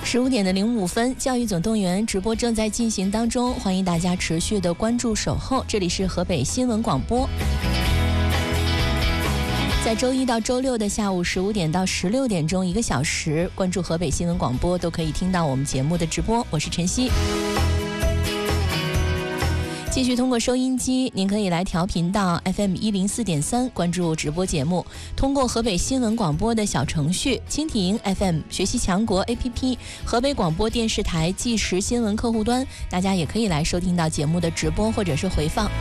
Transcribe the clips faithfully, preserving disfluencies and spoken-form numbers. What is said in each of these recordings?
十五点的零五分，教育总动员直播正在进行当中，欢迎大家持续的关注守候。这里是河北新闻广播，在周一到周六的下午十五点到十六点钟一个小时，关注河北新闻广播都可以听到我们节目的直播。我是晨曦。继续通过收音机，您可以来调频到 F M 一零四点三，关注直播节目。通过河北新闻广播的小程序、蜻蜓 F M、学习强国 A P P、河北广播电视台即时新闻客户端，大家也可以来收听到节目的直播或者是回放。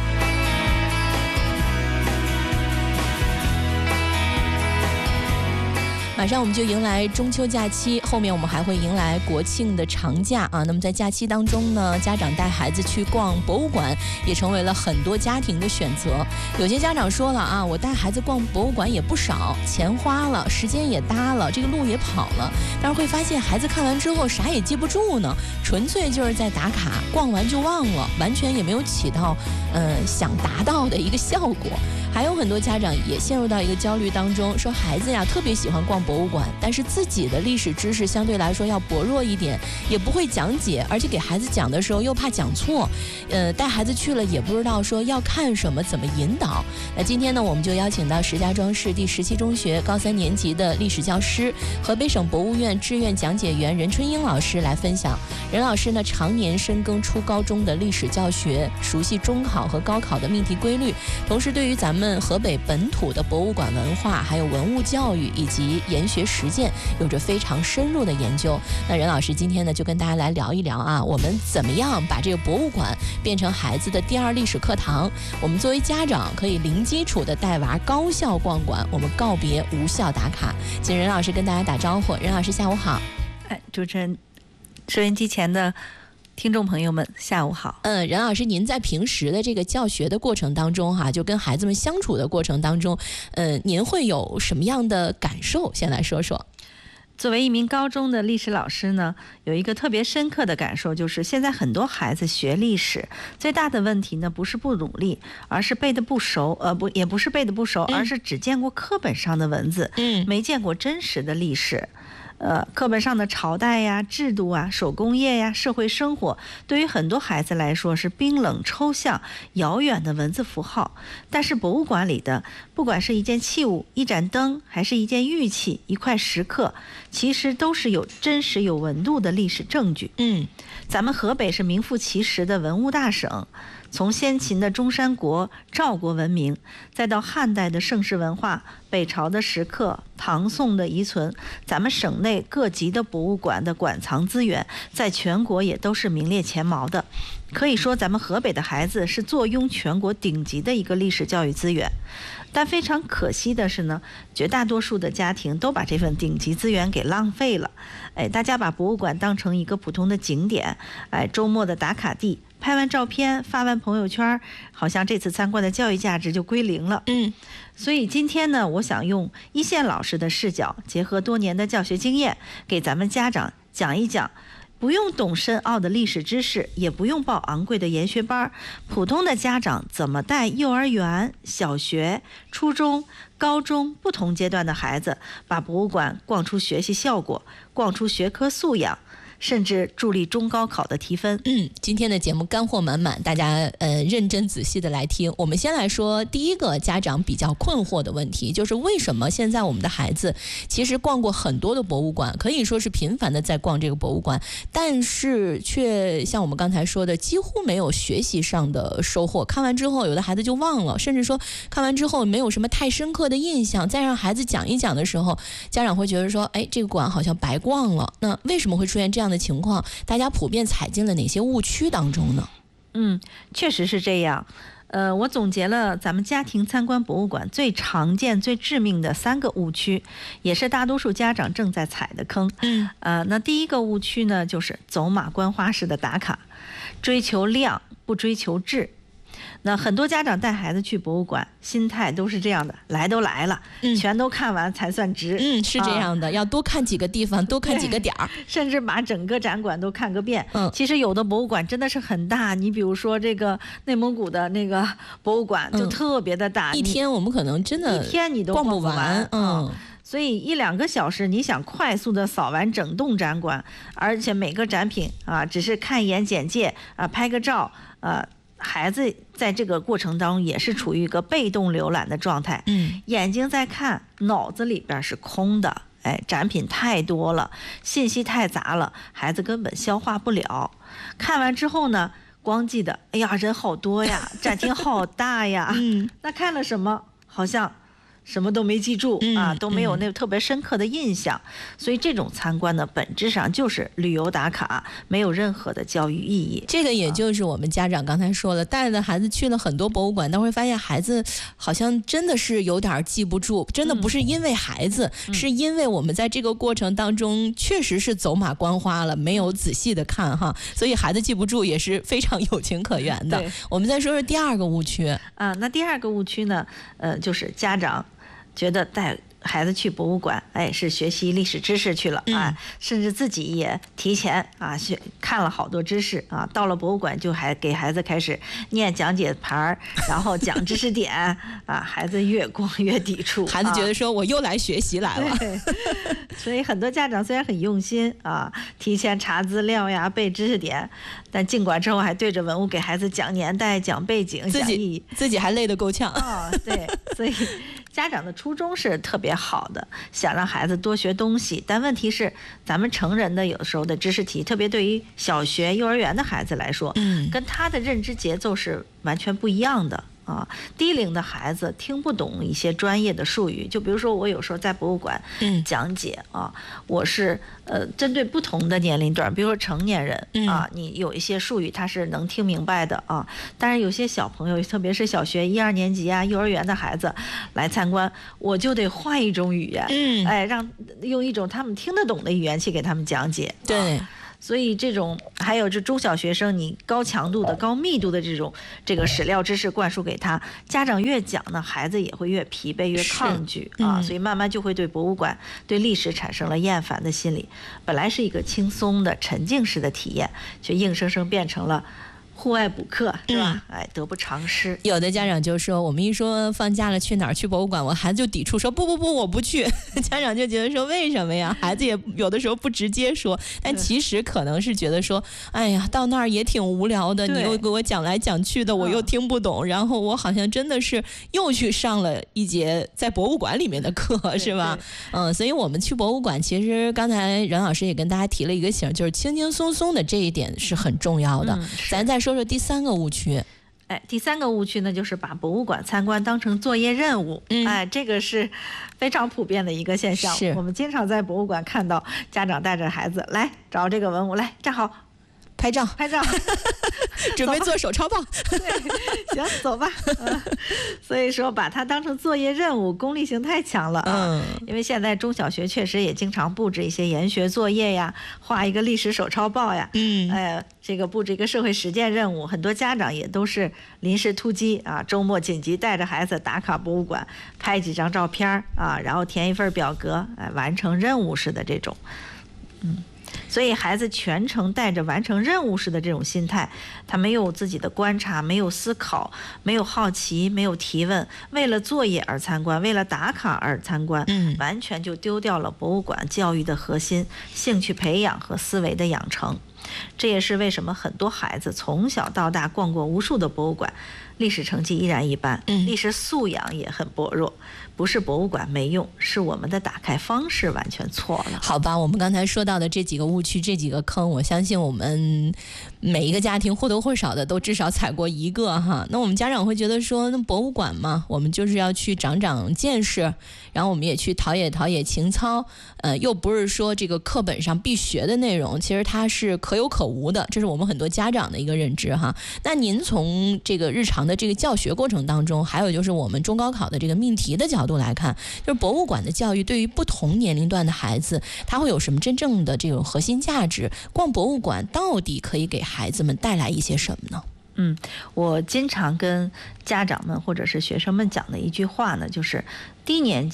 马上我们就迎来中秋假期，后面我们还会迎来国庆的长假啊。那么在假期当中呢，家长带孩子去逛博物馆也成为了很多家庭的选择。有些家长说了啊，我带孩子逛博物馆也不少，钱花了，时间也搭了，这个路也跑了，但是会发现孩子看完之后啥也记不住呢，纯粹就是在打卡，逛完就忘了，完全也没有起到呃想达到的一个效果。还有很多家长也陷入到一个焦虑当中，说孩子呀特别喜欢逛博物馆，但是自己的历史知识相对来说要薄弱一点，也不会讲解，而且给孩子讲的时候又怕讲错，呃，带孩子去了也不知道说要看什么，怎么引导。那今天呢，我们就邀请到石家庄市第十七中学高三年级的历史教师、河北省博物院志愿讲解员任春英老师来分享。任老师呢，常年深耕初高中的历史教学，熟悉中考和高考的命题规律，同时对于咱们河北本土的博物馆文化、还有文物教育以及研学实践有着非常深入的研究。那任老师今天呢，就跟大家来聊一聊啊，我们怎么样把这个博物馆变成孩子的第二历史课堂？我们作为家长可以零基础的带娃高效逛馆，我们告别无效打卡。请任老师跟大家打招呼。任老师下午好。 哎，主持人，收音机前的听众朋友们下午好。 嗯，任老师，您在平时的这个教学的过程当中哈、啊，就跟孩子们相处的过程当中，呃，您会有什么样的感受？先来说说。 作为一名高中的历史老师呢，有一个特别深刻的感受，就是现在很多孩子学历史最大的问题呢，不是不努力，而是背得不熟，呃不也不是背得不熟，而是只见过课本上的文字，嗯，没见过真实的历史。呃，课本上的朝代呀、制度啊、手工业呀、社会生活，对于很多孩子来说是冰冷、抽象、遥远的文字符号。但是博物馆里的，不管是一件器物、一盏灯，还是一件玉器、一块石刻，其实都是有真实、有温度的历史证据。嗯，咱们河北是名副其实的文物大省。从先秦的中山国、赵国文明，再到汉代的盛世文化、北朝的石刻、唐宋的遗存，咱们省内各级的博物馆的馆藏资源，在全国也都是名列前茅的。可以说，咱们河北的孩子是坐拥全国顶级的一个历史教育资源。但非常可惜的是呢，绝大多数的家庭都把这份顶级资源给浪费了。哎，大家把博物馆当成一个普通的景点，哎，周末的打卡地。拍完照片发完朋友圈，好像这次参观的教育价值就归零了。嗯，所以今天呢，我想用一线老师的视角，结合多年的教学经验，给咱们家长讲一讲，不用懂深奥的历史知识，也不用报昂贵的研学班，普通的家长怎么带幼儿园、小学、初中、高中不同阶段的孩子，把博物馆逛出学习效果，逛出学科素养，甚至助力中高考的提分。 嗯，今天的节目干货满满，大家呃认真仔细的来听。我们先来说第一个家长比较困惑的问题，就是为什么现在我们的孩子其实逛过很多的博物馆，可以说是频繁的在逛这个博物馆，但是却像我们刚才说的，几乎没有学习上的收获。看完之后，有的孩子就忘了，甚至说看完之后没有什么太深刻的印象。再让孩子讲一讲的时候，家长会觉得说，哎，这个馆好像白逛了。那为什么会出现这样的情况？大家普遍踩进了哪些误区当中呢？ 嗯，确实是这样。呃，我总结了咱们家庭参观博物馆最常见、最致命的三个误区，也是大多数家长正在踩的坑。嗯，呃，那第一个误区呢，就是走马观花式的打卡，追求量不追求质。那很多家长带孩子去博物馆，心态都是这样的，来都来了，嗯、全都看完才算值。 嗯，是这样的，啊、要多看几个地方，多看几个点儿， 甚至把整个展馆都看个遍。嗯，其实有的博物馆真的是很大，你比如说这个内蒙古的那个博物馆就特别的大， 嗯、一天我们可能真的一天你都逛不完。 嗯。 所以一两个小时，你想快速的扫完整栋展馆，而且每个展品啊，只是看一眼简介啊，拍个照，呃，孩子在这个过程当中也是处于一个被动浏览的状态， 嗯， 眼睛在看，脑子里边是空的。哎，展品太多了，信息太杂了，孩子根本消化不了。看完之后呢，光记得，哎呀，人好多呀，展厅好大呀。 嗯， 那看了什么？好像什么都没记住、 嗯、 啊，都没有那嗯、 特别深刻的印象。所以这种参观呢，本质上就是旅游打卡，没有任何的教育意义。 这个也就是我们家长刚才说了，带着孩子去了很多博物馆，但会发现孩子好像真的是有点记不住，真的不是因为孩子、嗯、是因为我们在这个过程当中确实是走马观花了，没有仔细的看哈，所以孩子记不住也是非常有情可原的。我们再说说第二个误区啊，那第二个误区呢，呃，就是家长觉得带孩子去博物馆，哎，是学习历史知识去了啊、嗯，甚至自己也提前啊学看了好多知识啊，到了博物馆就还给孩子开始念讲解牌，然后讲知识点啊，孩子越逛越抵触， 孩子觉得说我又来学习来了。 对，所以很多家长虽然很用心啊，提前查资料呀，背知识点，但尽管之后还对着文物给孩子讲年代、讲背景、 自己自己还累得够呛啊、哦。对，所以家长的初衷是特别好的，想让孩子多学东西，但问题是咱们成人的有时候的知识题，特别对于小学幼儿园的孩子来说， 嗯， 跟他的认知节奏是完全不一样的啊。低龄的孩子听不懂一些专业的术语，就比如说我有时候在博物馆讲解啊，嗯、我是呃针对不同的年龄段，比如说成年人、嗯、啊，你有一些术语他是能听明白的啊，但是有些小朋友，特别是小学一二年级啊、幼儿园的孩子来参观，我就得换一种语言， 嗯， 哎，让用一种他们听得懂的语言去给他们讲解， 对。 啊，所以这种还有这中小学生，你高强度的、高密度的这种这个史料知识灌输给他，家长越讲呢，孩子也会越疲惫、越抗拒、嗯、啊，所以慢慢就会对博物馆、对历史产生了厌烦的心理。本来是一个轻松的、沉浸式的体验，却硬生生变成了户外补课，是吧？嗯、哎，得不偿失。 有的家长就说，我们一说放假了去哪儿去博物馆，我孩子就抵触说不不不，我不去。家长就觉得说为什么呀？孩子也有的时候不直接说，但其实可能是觉得说，哎呀，到那儿也挺无聊的，你又给我讲来讲去的，我又听不懂，然后我好像真的是又去上了一节在博物馆里面的课，是吧？嗯，所以我们去博物馆，其实刚才任老师也跟大家提了一个醒，就是轻轻松松的这一点是很重要的。嗯、咱再说说第三个误区。 哎，第三个误区呢，就是把博物馆参观当成作业任务。嗯，哎，这个是非常普遍的一个现象。 是， 我们经常在博物馆看到家长带着孩子来找这个文物，来站好， 拍照， 拍照， 准备做手抄报。 对，行，走吧。嗯，所以说把它当成作业任务，功利性太强了啊。嗯，因为现在中小学确实也经常布置一些研学作业呀，画一个历史手抄报呀。嗯，哎，这个布置一个社会实践任务，很多家长也都是临时突击啊，周末紧急带着孩子打卡博物馆，拍几张照片啊，然后填一份表格，哎，完成任务式的这种，嗯。所以孩子全程带着完成任务式的这种心态，他没有自己的观察，没有思考，没有好奇，没有提问，为了作业而参观，为了打卡而参观，嗯，完全就丢掉了博物馆教育的核心，兴趣培养和思维的养成。这也是为什么很多孩子从小到大逛过无数的博物馆，历史成绩依然一般，嗯，历史素养也很薄弱。不是博物馆没用，是我们的打开方式完全错了。 好吧，我们刚才说到的这几个误区，这几个坑，我相信我们每一个家庭或多或少的都至少踩过一个哈。那我们家长会觉得说，那博物馆嘛，我们就是要去长长见识，然后我们也去陶冶陶冶情操，呃，又不是说这个课本上必学的内容，其实它是可有可无的，这是我们很多家长的一个认知哈。那您从这个日常的这个教学过程当中，还有就是我们中高考的这个命题的角度度来看，就是博物馆的教育对于不同年龄段的孩子，他会有什么真正的这种核心价值？逛博物馆到底可以给孩子们带来一些什么呢？ 嗯，我经常跟家长们或者是学生们讲的一句话呢，就是低年级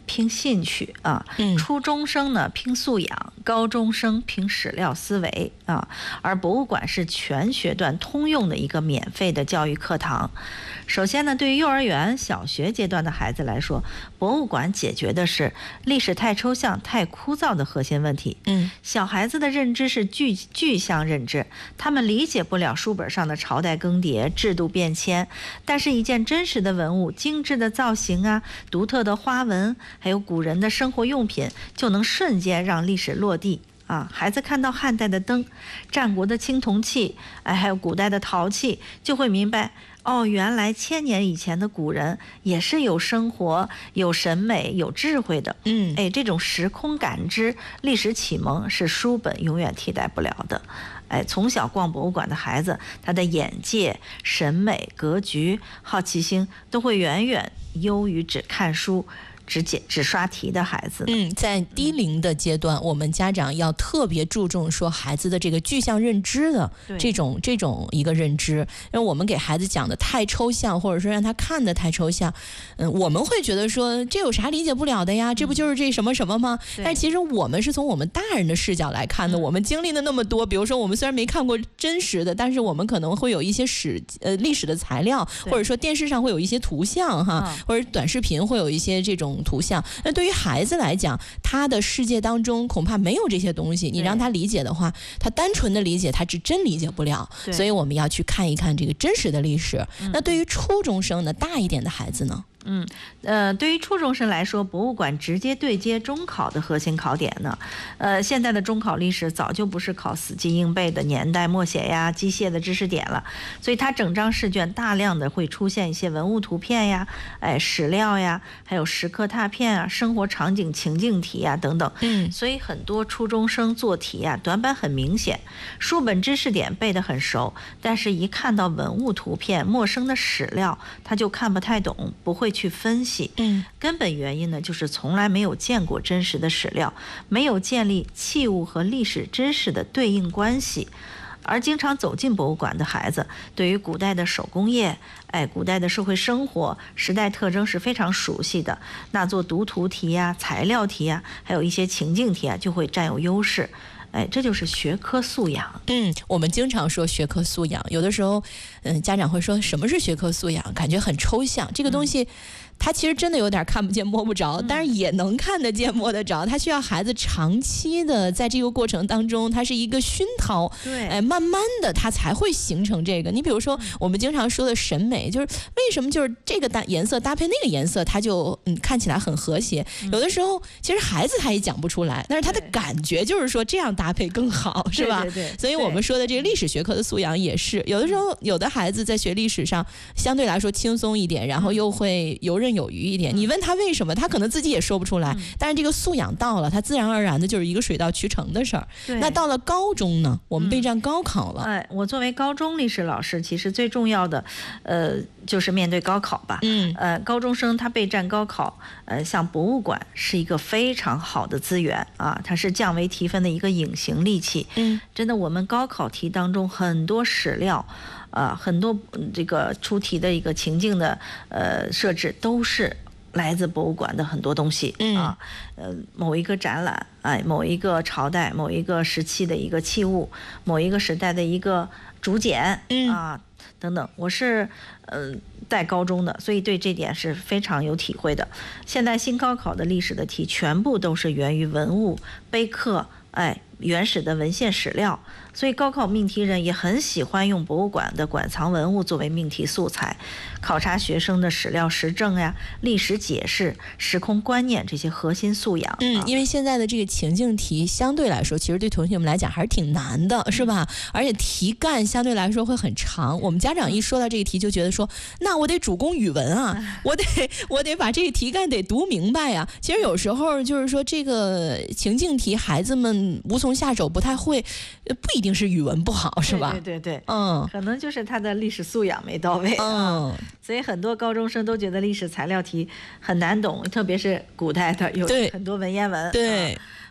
拼兴趣啊， 嗯， 初中生呢拼素养，高中生拼史料思维啊。而博物馆是全学段通用的一个免费的教育课堂。首先呢，对于幼儿园、小学阶段的孩子来说，博物馆解决的是历史太抽象、太枯燥的核心问题。 嗯， 小孩子的认知是具具象认知，他们理解不了书本上的朝代更迭、制度变迁，但是一件真实的文物、精致的造型啊、独特的花纹，还有古人的生活用品，就能瞬间让历史落地。啊，孩子看到汉代的灯、战国的青铜器，哎，还有古代的陶器，就会明白，哦，原来千年以前的古人也是有生活、有审美、有智慧的。 嗯， 哎，这种时空感知、历史启蒙是书本永远替代不了的。哎，从小逛博物馆的孩子，他的眼界、审美、格局、好奇心都会远远优于只看书、只解只刷题的孩子。 嗯，在低龄的阶段，我们家长要特别注重说孩子的这个具象认知的这种这种一个认知，因为我们给孩子讲的太抽象，或者说让他看的太抽象，嗯，我们会觉得说这有啥理解不了的呀？这不就是这什么什么吗？但其实我们是从我们大人的视角来看的，我们经历了那么多，比如说我们虽然没看过真实的，但是我们可能会有一些史呃历史的材料，或者说电视上会有一些图像哈，或者短视频会有一些这种图像。那对于孩子来讲，他的世界当中恐怕没有这些东西，你让他理解的话，他单纯的理解他是真理解不了，所以我们要去看一看这个真实的历史。那对于初中生呢，大一点的孩子呢？ 嗯，呃，对于初中生来说，博物馆直接对接中考的核心考点呢。呃，现在的中考历史早就不是考死记硬背的年代默写呀、机械的知识点了，所以它整张试卷大量的会出现一些文物图片呀、哎史料呀，还有石刻拓片啊、生活场景情境题呀等等。 嗯， 所以很多初中生做题呀，短板很明显，书本知识点背得很熟，但是一看到文物图片、陌生的史料，他就看不太懂，不会去分析。 嗯， 根本原因呢，就是从来没有见过真实的史料，没有建立器物和历史知识的对应关系。而经常走进博物馆的孩子，对于古代的手工业、哎，古代的社会生活、时代特征是非常熟悉的。那做读图题呀、材料题呀，还有一些情境题啊，就会占有优势。哎，这就是学科素养。 嗯，我们经常说学科素养，有的时候，嗯，家长会说什么是学科素养，感觉很抽象。这个东西，它其实真的有点看不见摸不着，但是也能看得见摸得着。它需要孩子长期的在这个过程当中，它是一个熏陶， 对， 哎，慢慢的它才会形成这个。你比如说，我们经常说的审美，就是为什么就是这个搭颜色搭配那个颜色，它就嗯看起来很和谐。有的时候其实孩子他也讲不出来，但是他的感觉就是说这样搭配更好，是吧？ 对对对。 所以我们说的这个历史学科的素养也是，有的时候有的孩子在学历史上相对来说轻松一点，然后又会游刃有余一点。你问他为什么，他可能自己也说不出来，但是这个素养到了，他自然而然的就是一个水到渠成的事儿。那到了高中呢，我们备战高考了。 哎，我作为高中历史老师，其实最重要的，呃，就是面对高考吧。 嗯， 呃，高中生他备战高考，呃，像博物馆是一个非常好的资源啊，它是降维提分的一个隐形利器。 嗯， 真的，我们高考题当中很多史料，啊、呃，很多这个出题的一个情境的呃设置都是来自博物馆的很多东西。 嗯啊，呃，某一个展览，哎，某一个朝代、某一个时期的一个器物，某一个时代的一个竹简， 嗯啊等等。我是呃带高中的，所以对这点是非常有体会的。现在新高考的历史的题全部都是源于文物、碑刻，哎，原始的文献史料。所以高考命题人也很喜欢用博物馆的馆藏文物作为命题素材，考察学生的史料实证呀、历史解释、时空观念这些核心素养。 嗯，因为现在的这个情境题相对来说，其实对同学们来讲还是挺难的，是吧？而且题干相对来说会很长。我们家长一说到这个题，就觉得说，那我得主攻语文啊，我得我得把这个题干得读明白呀。其实有时候就是说，这个情境题孩子们无从下手，不太会，不一定是语文不好，是吧？ 对对对对， 嗯， 可能就是他的历史素养没到位。 嗯， 所以很多高中生都觉得历史材料题很难懂，特别是古代的有很多文言文。 对。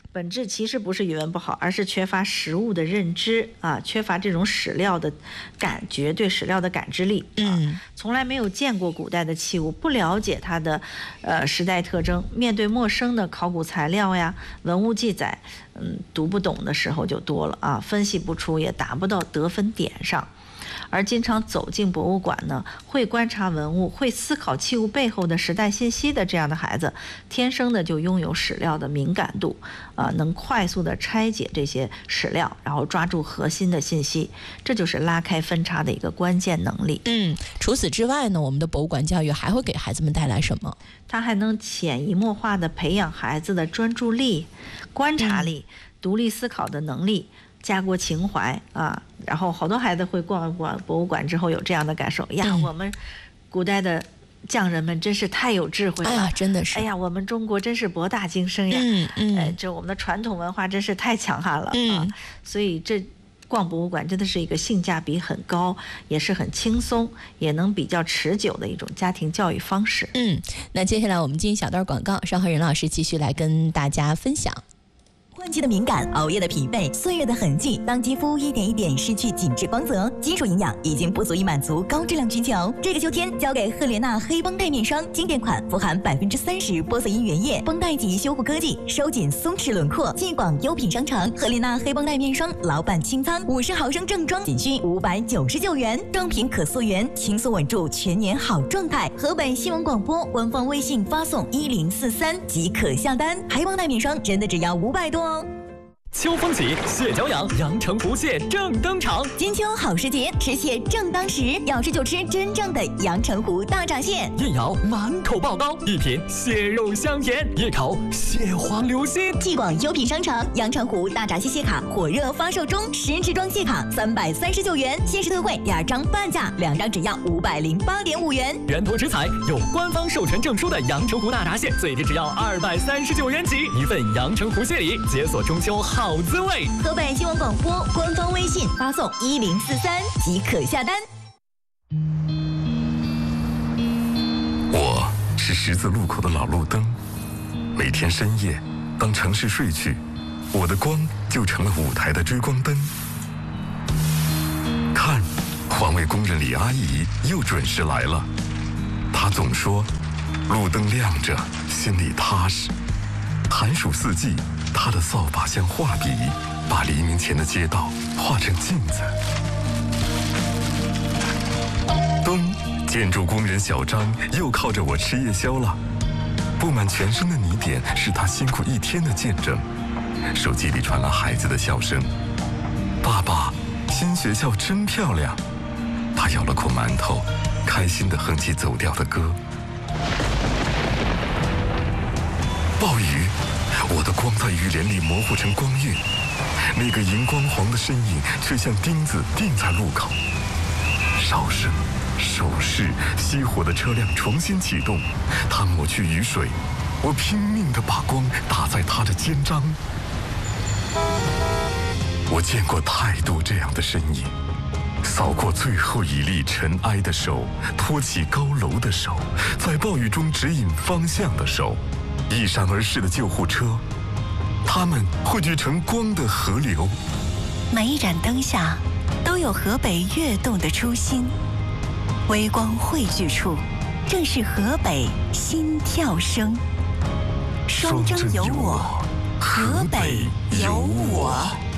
本质其实不是语文不好，而是缺乏实物的认知啊，缺乏这种史料的感觉，对史料的感知力。 嗯， 啊、从来没有见过古代的器物，不了解它的呃时代特征，面对陌生的考古材料呀、文物记载，嗯，读不懂的时候就多了啊，分析不出，也达不到得分点上。而经常走进博物馆呢，会观察文物，会思考器物背后的时代信息的这样的孩子，天生的就拥有史料的敏感度，啊、呃，能快速的拆解这些史料，然后抓住核心的信息，这就是拉开分叉的一个关键能力。 嗯，除此之外呢，我们的博物馆教育还会给孩子们带来什么？ 它还能潜移默化的培养孩子的专注力、观察力、嗯、独立思考的能力。家国情怀啊，然后好多孩子会逛逛博物馆之后有这样的感受呀，嗯、我们古代的匠人们真是太有智慧了， 哎呀，真的是， 哎呀，我们中国真是博大精深呀， 嗯嗯， 哎，这我们的传统文化真是太强悍了、 嗯、 啊，所以这逛博物馆真的是一个性价比很高，也是很轻松，也能比较持久的一种家庭教育方式。 嗯，那接下来我们进一小段广告，稍后任老师继续来跟大家分享。 换季的敏感，熬夜的疲惫，岁月的痕迹，当肌肤一点一点失去紧致光泽，基础营养已经不足以满足高质量需求。这个秋天交给赫莲娜黑绷带面霜，经典款，富含百分之三十玻色因原液，绷带级修护科技，收紧松弛轮廓。进广优品商城，赫莲娜黑绷带面霜老板清仓，五十毫升正装仅需五百九十九元，正品可溯源，轻松稳住全年好状态。河北新闻广播官方微信发送一零四三即可下单，黑绷带面霜真的只要五百多哦。 秋风起，蟹脚痒，阳澄湖蟹正登场。 金秋好时节，吃蟹正当时，要吃就吃真正的阳澄湖大闸蟹。 一咬满口爆膏，一品蟹肉香甜，一口蟹黄流心。 继广优品商城阳澄湖大闸蟹蟹卡火热发售中，十支装蟹卡三百三十九元，限时特惠第二张半价，两张只要五百零八点五元。 源头食材有官方授权证书的阳澄湖大闸蟹，最低只要二百三十九元起，一份阳澄湖蟹礼，解锁中秋好滋味。 河北新闻广播官方微信发送一零四三即可下单。 我是十字路口的老路灯，每天深夜，当城市睡去，我的光就成了舞台的追光灯。看，环卫工人李阿姨又准时来了。她总说，路灯亮着，心里踏实。寒暑四季，她的扫把像画笔，把黎明前的街道画成镜子。冬，建筑工人小张又靠着我吃夜宵了。布满全身的泥点是他辛苦一天的见证。手机里传来孩子的笑声：“爸爸，新学校真漂亮。”他咬了口馒头，开心地哼起走调的歌。暴雨，我的光在雨帘里模糊成光晕，那个荧光黄的身影却像钉子钉在路口。哨声、手势，熄火的车辆重新启动，他抹去雨水，我拼命地把光打在他的肩章。我见过太多这样的身影，扫过最后一粒尘埃的手，托起高楼的手，在暴雨中指引方向的手，一闪而逝的救护车，它们汇聚成光的河流。 每一盏灯下都有河北跃动的初心，微光汇聚处，正是河北心跳声。双征有我，河北有我。